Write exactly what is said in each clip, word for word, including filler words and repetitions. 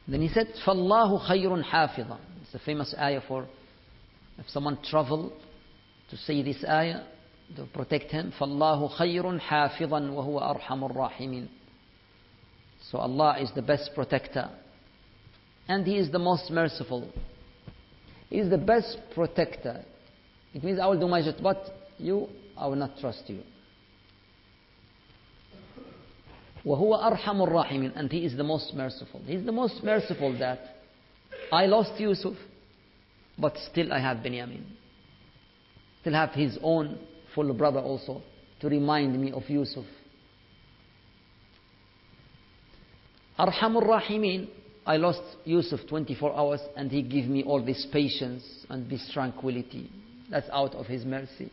Then he said, فَاللَّهُ خَيْرٌ حَافِظًا. It's a famous ayah for if someone travel to say this ayah to protect him. فَاللَّهُ خَيْرٌ حَافِظًا وَهُوَ أَرْحَمُ الرَّاحِمِينَ. So Allah is the best protector and He is the most merciful. He is the best protector. It means I will do my job, but you, I will not trust you. وَهُوَ أَرْحَمُ الرَّاحِمِينَ. And He is the most merciful. He is the most merciful that I lost Yusuf, but still I have Binyamin. Still have his own full brother also to remind me of Yusuf. Arhamur Rahimin. I lost Yusuf twenty-four hours and He gave me all this patience and this tranquility. That's out of His mercy.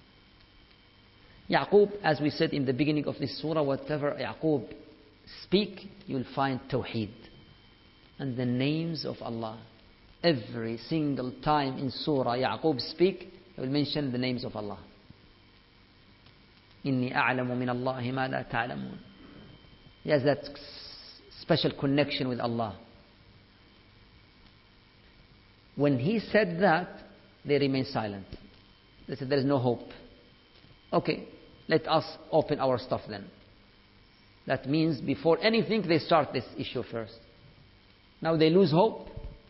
Yaqub, as we said in the beginning of this surah, whatever Yaqub speak, you will find Tawheed and the names of Allah. Every single time in surah Yaqub speak, he will mention the names of Allah. Inni a'lamu min Allahi ma la ta'lamun. He has that special connection with Allah. When he said that, they remained silent. They said, there is no hope. Okay, let us open our stuff then. That means before anything, they start this issue first. Now they lose hope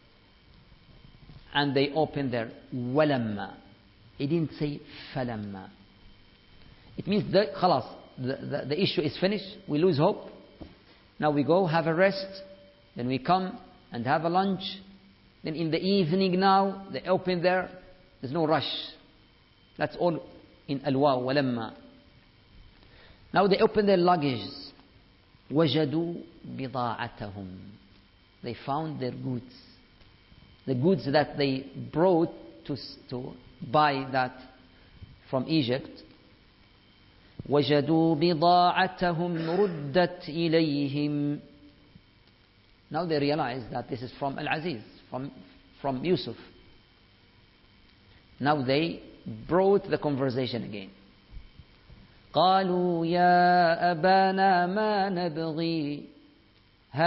and they open their walamma. He didn't say falamma. It means that khalas, the, the, the issue is finished. We lose hope. Now we go have a rest. Then we come and have a lunch. Then in the evening now, they open there. There's no rush. That's all in al-waw, walamma. Now they open their luggage. وَجَدُوا بِضَاعَتَهُمْ. They found their goods. The goods that they brought to, to buy that from Egypt. وَجَدُوا بِضَاعَتَهُمْ رُدَّتْ إِلَيْهِمْ. Now they realize that this is from Al-Aziz, from, from Yusuf. Now they brought the conversation again. قالوا يا أبانا ما نبغي